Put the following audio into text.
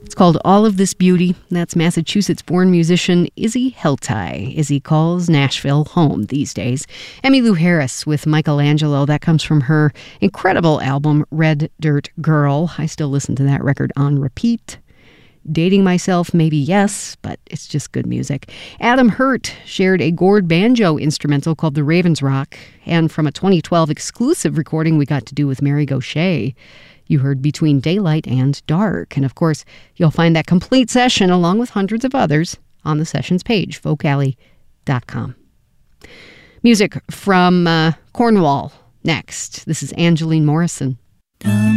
It's called All of This Beauty. That's Massachusetts-born musician Izzy Heltai. Izzy calls Nashville home these days. Emmylou Harris with Michelangelo. That comes from her incredible album, Red Dirt Girl. I still listen to that record on repeat. Dating myself, maybe yes, but it's just good music. Adam Hurt shared a gourd banjo instrumental called The Ravens Rock, and from a 2012 exclusive recording we got to do with Mary Gauthier, you heard Between Daylight and Dark. And of course, you'll find that complete session along with hundreds of others on the sessions page, folkalley.com. Music from Cornwall next. This is Angeline Morrison.